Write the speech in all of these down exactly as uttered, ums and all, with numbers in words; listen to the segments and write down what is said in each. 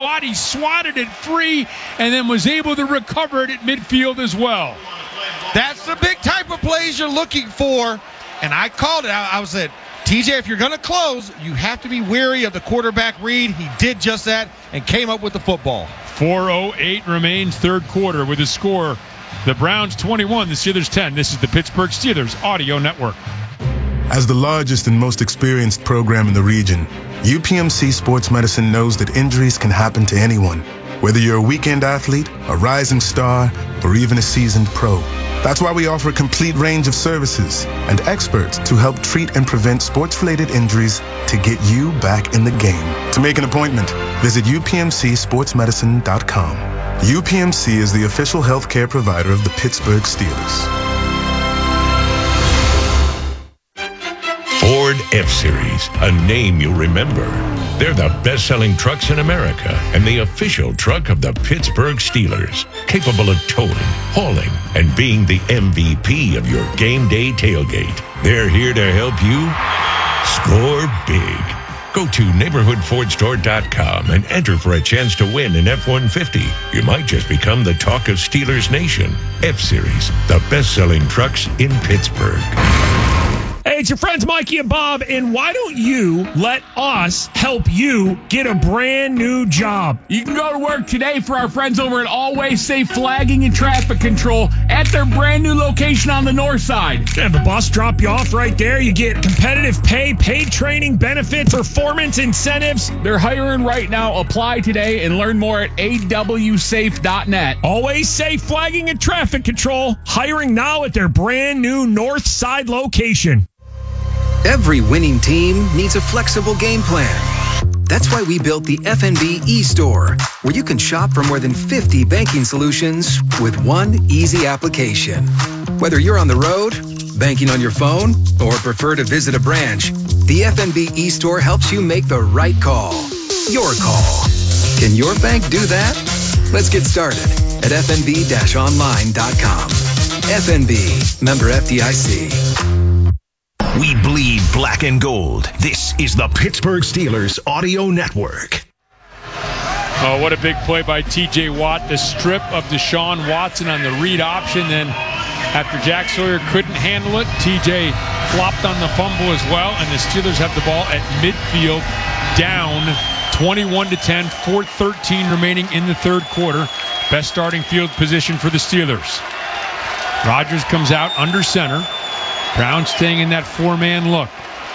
He swatted it free and then was able to recover it at midfield as well. That's the big type of plays you're looking for. And I called it. I, I was said, T J, if you're going to close, you have to be wary of the quarterback read. He did just that and came up with the football. four oh eight remains third quarter with a score. The Browns twenty-one, the Steelers ten. This is the Pittsburgh Steelers Audio Network. As the largest and most experienced program in the region, U P M C Sports Medicine knows that injuries can happen to anyone, whether you're a weekend athlete, a rising star, or even a seasoned pro. That's why we offer a complete range of services and experts to help treat and prevent sports-related injuries to get you back in the game. To make an appointment, visit U P M C sports medicine dot com. U P M C is the official healthcare provider of the Pittsburgh Steelers. Ford F-Series, a name you'll remember. They're the best-selling trucks in America and the official truck of the Pittsburgh Steelers, capable of towing, hauling, and being the M V P of your game day tailgate. They're here to help you score big. Go to neighborhood ford store dot com and enter for a chance to win an F one fifty. You might just become the talk of Steelers Nation. F-Series, the best-selling trucks in Pittsburgh. Hey, it's your friends Mikey and Bob, and why don't you let us help you get a brand new job? You can go to work today for our friends over at Always Safe Flagging and Traffic Control at their brand new location on the north side. Have the bus drop you off right there. You get competitive pay, paid training, benefits, performance incentives. They're hiring right now. Apply today and learn more at A W safe dot net. Always Safe Flagging and Traffic Control, hiring now at their brand new north side location. Every winning team needs a flexible game plan. That's why we built the F N B e-store, where you can shop for more than fifty banking solutions with one easy application. Whether you're on the road, banking on your phone, or prefer to visit a branch, the F N B e-store helps you make the right call. Your call. Can your bank do that? Let's get started at F N B online dot com. F N B, member F D I C. We bleed black and gold. This is the Pittsburgh Steelers Audio Network. Oh, what a big play by T J Watt. The strip of Deshaun Watson on the read option. Then after Jack Sawyer couldn't handle it, T J flopped on the fumble as well. And the Steelers have the ball at midfield, down twenty-one to ten, four thirteen remaining in the third quarter. Best starting field position for the Steelers. Rodgers comes out under center. Brown staying in that four-man look.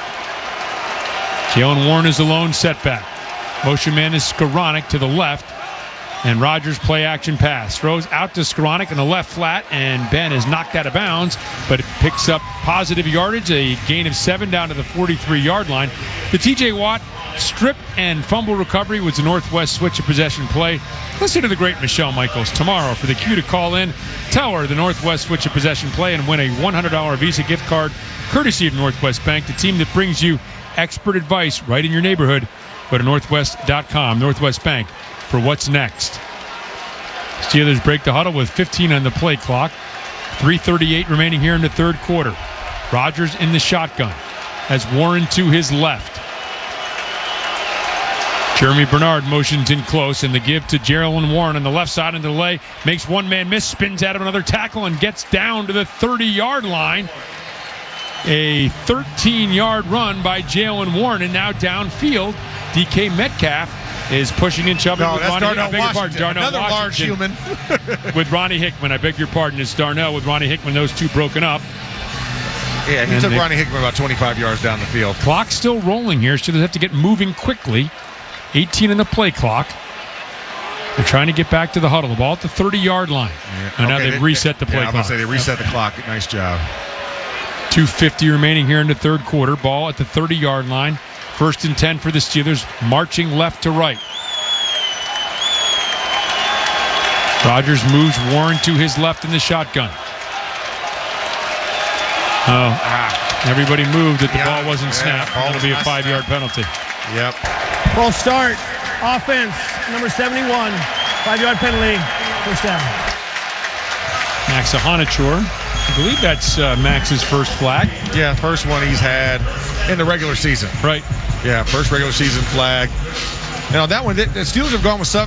Jaylen Warren is alone, setback. Motion man is Skoranek to the left. And Rodgers play-action pass. Throws out to Skoranek in the left flat, and Ben is knocked out of bounds, but it picks up positive yardage, a gain of seven down to the forty-three-yard line. The T J Watt strip and fumble recovery was the Northwest switch of possession play. Listen to the great Michelle Michaels tomorrow for the cue to call in. Tell her the Northwest switch of possession play and win a one hundred dollars Visa gift card courtesy of Northwest Bank, the team that brings you expert advice right in your neighborhood. Go to northwest dot com, Northwest Bank, for what's next. Steelers break the huddle with fifteen on the play clock. three thirty-eight remaining here in the third quarter. Rodgers in the shotgun as Warren to his left. Jeremy Bernard motions in close, and the give to Jaylen Warren on the left side in the delay. Makes one man miss, spins out of another tackle, and gets down to the thirty-yard line. A thirteen-yard run by Jaylen Warren, and now downfield, D K Metcalf is pushing and shoving no, with that's Ronnie. Darnell I beg your pardon, Darnell Another Washington large human. with Ronnie Hickman. I beg your pardon. It's Darnell with Ronnie Hickman. Those two broken up. Yeah, he and took they, Ronnie Hickman about twenty-five yards down the field. Clock's still rolling here, so they have to get moving quickly. eighteen in the play clock. They're trying to get back to the huddle. The ball at the thirty-yard line. Yeah. And now okay, they've they, reset the play yeah, clock. I was going to say they reset the clock. Nice job. two fifty remaining here in the third quarter. Ball at the thirty-yard line. First and ten for the Steelers, marching left to right. Rodgers moves Warren to his left in the shotgun. Oh, ah. Everybody moved that the yeah, ball wasn't yeah, snapped. Ball That'll be a five-yard penalty. Yep. Full start. Offense, number seventy-one. Five-yard penalty. First down. Max Ahanichur. I believe that's uh, Max's first flag. Yeah, first one he's had in the regular season. Right. Yeah, first regular season flag. You know, that one, the Steelers have gone with seven.